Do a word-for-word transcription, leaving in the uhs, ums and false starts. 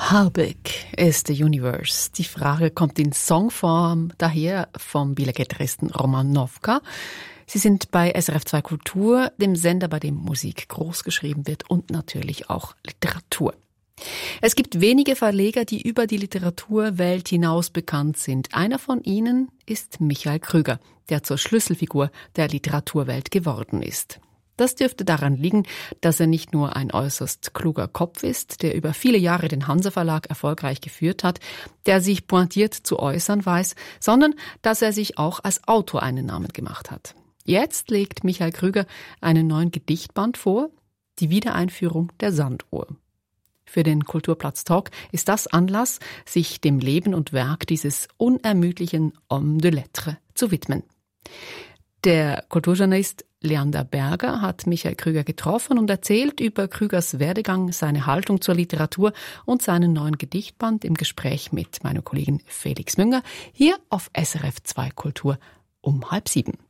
How big is the universe? Die Frage kommt in Songform daher vom Bieler Gitarristen Roman Nowka. Sie sind bei S R F zwei Kultur, dem Sender, bei dem Musik großgeschrieben wird und natürlich auch Literatur. Es gibt wenige Verleger, die über die Literaturwelt hinaus bekannt sind. Einer von ihnen ist Michael Krüger, der zur Schlüsselfigur der Literaturwelt geworden ist. Das dürfte daran liegen, dass er nicht nur ein äußerst kluger Kopf ist, der über viele Jahre den Hansa Verlag erfolgreich geführt hat, der sich pointiert zu äußern weiß, sondern dass er sich auch als Autor einen Namen gemacht hat. Jetzt legt Michael Krüger einen neuen Gedichtband vor, die Wiedereinführung der Sanduhr. Für den Kulturplatz Talk ist das Anlass, sich dem Leben und Werk dieses unermüdlichen Homme de Lettres zu widmen. Der Kulturjournalist Leander Berger hat Michael Krüger getroffen und erzählt über Krügers Werdegang, seine Haltung zur Literatur und seinen neuen Gedichtband im Gespräch mit meinem Kollegen Felix Münger hier auf S R F zwei Kultur um halb sieben.